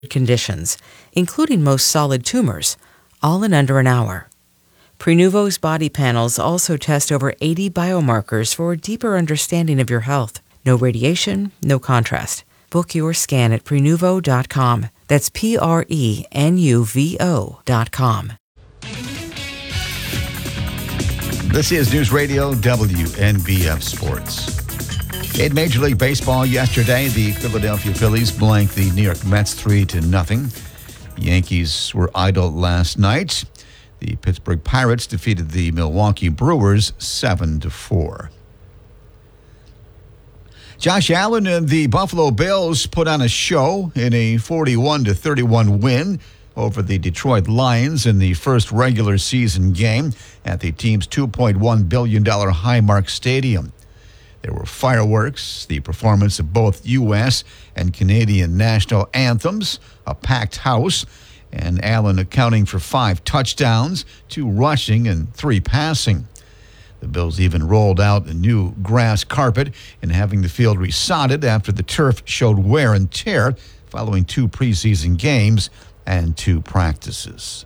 conditions, including most solid tumors, all in under an hour. Prenuvo's body panels also test over 80 biomarkers for a deeper understanding of your health. No radiation, no contrast. Book your scan at Prenuvo.com. That's Prenuvo.com. This is News Radio WNBF Sports. In Major League Baseball yesterday, the Philadelphia Phillies blanked the New York Mets 3-0. The Yankees were idle last night. The Pittsburgh Pirates defeated the Milwaukee Brewers 7-4. Josh Allen and the Buffalo Bills put on a show in a 41-31 win over the Detroit Lions in the first regular season game at the team's $2.1 billion Highmark Stadium. There were fireworks, the performance of both U.S. and Canadian national anthems, a packed house, and Allen accounting for 5 touchdowns, 2 rushing and 3 passing. The Bills even rolled out a new grass carpet and having the field resodded after the turf showed wear and tear following 2 preseason games and 2 practices.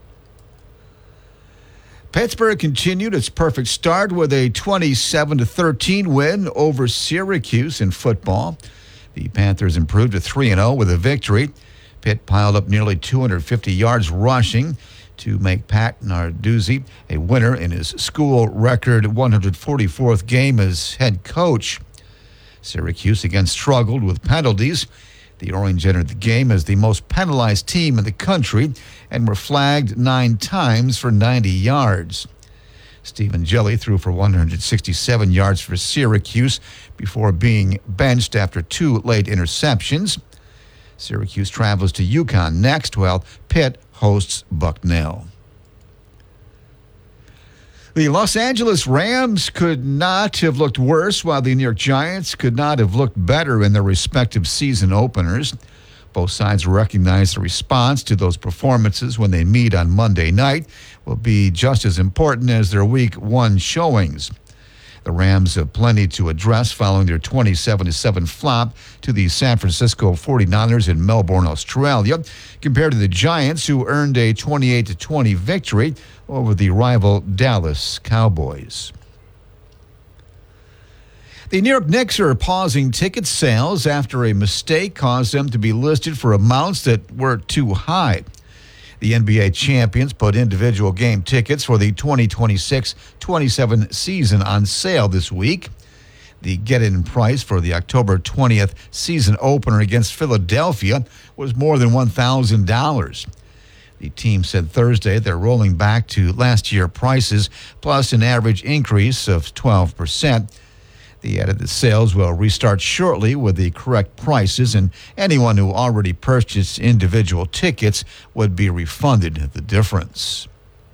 Pittsburgh continued its perfect start with a 27-13 win over Syracuse in football. The Panthers improved to 3-0 with a victory. Pitt piled up nearly 250 yards rushing to make Pat Narduzzi a winner in his school record 144th game as head coach. Syracuse again struggled with penalties. The Orange entered the game as the most penalized team in the country and were flagged 9 times for 90 yards. Stephen Jelly threw for 167 yards for Syracuse before being benched after 2 late interceptions. Syracuse travels to UConn next, while Pitt hosts Bucknell. The Los Angeles Rams could not have looked worse, while the New York Giants could not have looked better in their respective season openers. Both sides recognize the response to those performances when they meet on Monday night will be just as important as their Week 1 showings. The Rams have plenty to address following their 27-7 flop to the San Francisco 49ers in Melbourne, Australia, compared to the Giants, who earned a 28-20 victory over the rival Dallas Cowboys. The New York Knicks are pausing ticket sales after a mistake caused them to be listed for amounts that were too high. The NBA champions put individual game tickets for the 2026-27 season on sale this week. The get-in price for the October 20th season opener against Philadelphia was more than $1,000. The team said Thursday they're rolling back to last year's prices plus an average increase of 12%. They added that sales will restart shortly with the correct prices, and anyone who already purchased individual tickets would be refunded the difference.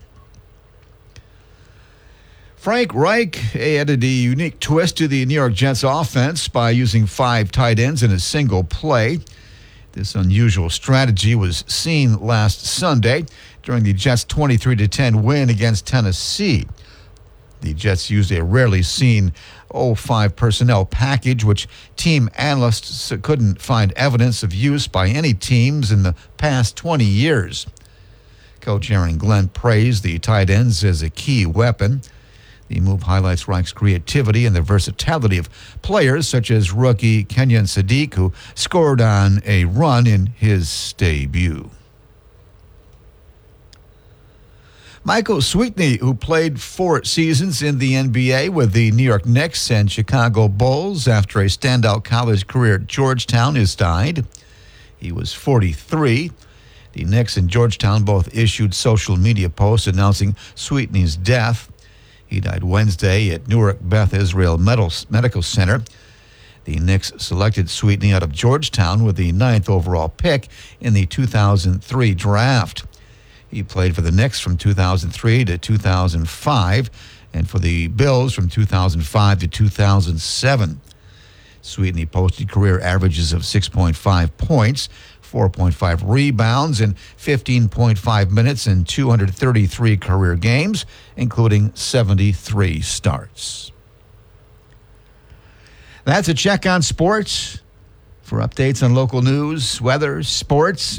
Frank Reich added a unique twist to the New York Jets offense by using 5 tight ends in a single play. This unusual strategy was seen last Sunday during the Jets' 23-10 win against Tennessee. The Jets used a rarely seen 5 personnel package, which team analysts couldn't find evidence of use by any teams in the past 20 years. Coach Aaron Glenn praised the tight ends as a key weapon. The move highlights Reich's creativity and the versatility of players such as rookie Kenyon Sadiq, who scored on a run in his debut. Michael Sweetney, who played 4 seasons in the NBA with the New York Knicks and Chicago Bulls after a standout college career at Georgetown, has died. He was 43. The Knicks and Georgetown both issued social media posts announcing Sweetney's death. He died Wednesday at Newark Beth Israel Medical Center. The Knicks selected Sweetney out of Georgetown with the 9th overall pick in the 2003 draft. He played for the Knicks from 2003 to 2005 and for the Bills from 2005 to 2007. Sweetney posted career averages of 6.5 points, 4.5 rebounds, and 15.5 minutes in 233 career games, including 73 starts. That's a check on sports. For updates on local news, weather, sports,